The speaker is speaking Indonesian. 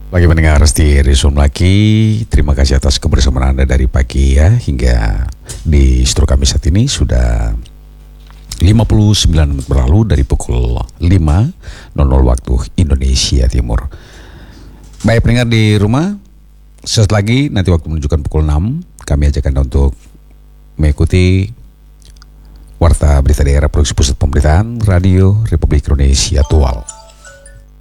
Bagi pendengar setia Resume lagi, terima kasih atas kebersamaan Anda dari pagi ya hingga di studio kami saat ini sudah 59 menit berlalu dari pukul 5.00 waktu Indonesia Timur. Baik pendengar di rumah, sesaat lagi nanti waktu menunjukkan pukul 6 kami ajak Anda untuk mengikuti Warta Berita Daerah Produksi Pusat Pemberitaan Radio Republik Indonesia Tual.